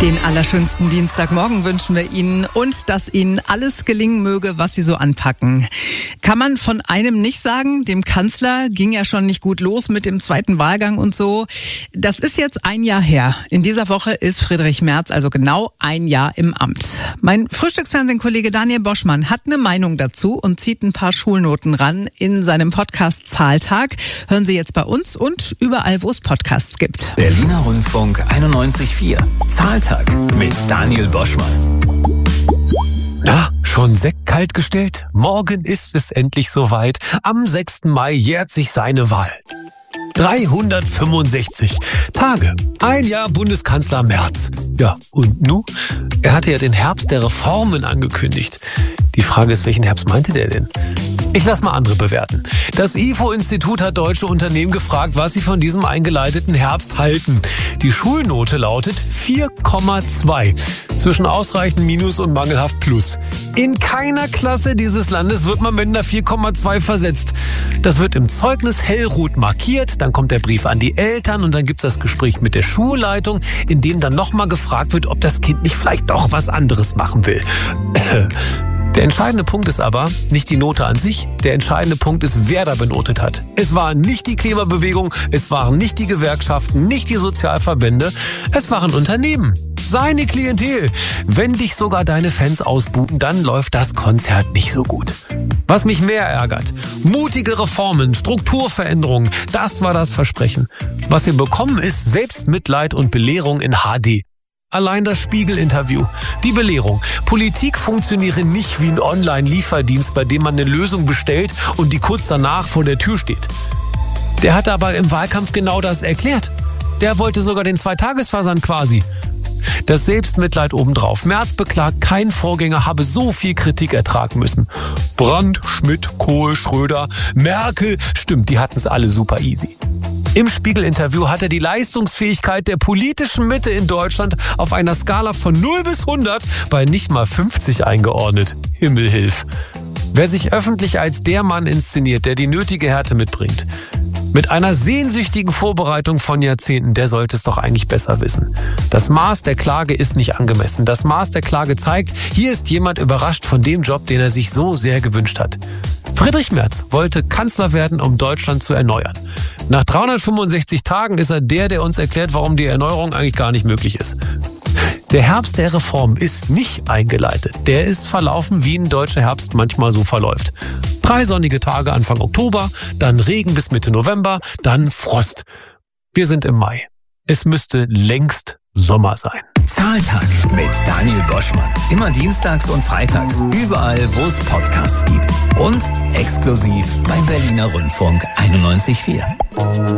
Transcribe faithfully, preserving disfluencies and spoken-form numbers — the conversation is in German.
Den allerschönsten Dienstagmorgen wünschen wir Ihnen und dass Ihnen alles gelingen möge, was Sie so anpacken. Kann man von einem nicht sagen, dem Kanzler ging ja schon nicht gut los mit dem zweiten Wahlgang und so. Das ist jetzt ein Jahr her. In dieser Woche ist Friedrich Merz also genau ein Jahr im Amt. Mein Frühstücksfernsehen-Kollege Daniel Boschmann hat eine Meinung dazu und zieht ein paar Schulnoten ran in seinem Podcast Zahltag. Hören Sie jetzt bei uns und überall, wo es Podcasts gibt. Berliner Rundfunk einundneunzig Komma vier. Zahltag mit Daniel Boschmann. Na, schon Sekt kalt gestellt? Morgen ist es endlich soweit. Am sechsten Mai jährt sich seine Wahl. dreihundertfünfundsechzig Tage. Ein Jahr Bundeskanzler Merz. Ja, und nu? Er hatte ja den Herbst der Reformen angekündigt. Die Frage ist, welchen Herbst meinte der denn? Ich lass mal andere bewerten. Das I F O-Institut hat deutsche Unternehmen gefragt, was sie von diesem eingeleiteten Herbst halten. Die Schulnote lautet vier Komma zwei. Zwischen ausreichend Minus und mangelhaft Plus. In keiner Klasse dieses Landes wird man mit einer vier Komma zwei versetzt. Das wird im Zeugnis hellrot markiert, dann kommt der Brief an die Eltern und dann gibt's das Gespräch mit der Schulleitung, in dem dann nochmal gefragt wird, ob das Kind nicht vielleicht doch was anderes machen will. Der entscheidende Punkt ist aber nicht die Note an sich, der entscheidende Punkt ist, wer da benotet hat. Es war nicht die Klimabewegung, es waren nicht die Gewerkschaften, nicht die Sozialverbände, es waren Unternehmen. Seine Klientel. Wenn dich sogar deine Fans ausbuchen, dann läuft das Konzert nicht so gut. Was mich mehr ärgert, mutige Reformen, Strukturveränderungen, das war das Versprechen. Was wir bekommen, ist Selbstmitleid und Belehrung in H D. Allein das Spiegel-Interview. Die Belehrung. Politik funktioniere nicht wie ein Online-Lieferdienst, bei dem man eine Lösung bestellt und die kurz danach vor der Tür steht. Der hatte aber im Wahlkampf genau das erklärt. Der wollte sogar den Zweitagesversand quasi. Das Selbstmitleid obendrauf. Merz beklagt, kein Vorgänger habe so viel Kritik ertragen müssen. Brandt, Schmidt, Kohl, Schröder, Merkel. Stimmt, die hatten es alle super easy. Im Spiegel-Interview hat er die Leistungsfähigkeit der politischen Mitte in Deutschland auf einer Skala von null bis hundert bei nicht mal fünfzig eingeordnet. Himmelhilf. Wer sich öffentlich als der Mann inszeniert, der die nötige Härte mitbringt, mit einer sehnsüchtigen Vorbereitung von Jahrzehnten, der sollte es doch eigentlich besser wissen. Das Maß der Klage ist nicht angemessen. Das Maß der Klage zeigt, hier ist jemand überrascht von dem Job, den er sich so sehr gewünscht hat. Friedrich Merz wollte Kanzler werden, um Deutschland zu erneuern. Nach dreihundertfünfundsechzig Tagen ist er der, der uns erklärt, warum die Erneuerung eigentlich gar nicht möglich ist. Der Herbst der Reform ist nicht eingeleitet. Der ist verlaufen, wie ein deutscher Herbst manchmal so verläuft. Drei sonnige Tage Anfang Oktober, dann Regen bis Mitte November, dann Frost. Wir sind im Mai. Es müsste längst Sommer sein. Zahltag mit Daniel Boschmann. Immer dienstags und freitags. Überall, wo es Podcasts gibt. Und exklusiv beim Berliner Rundfunk einundneunzig Komma vier.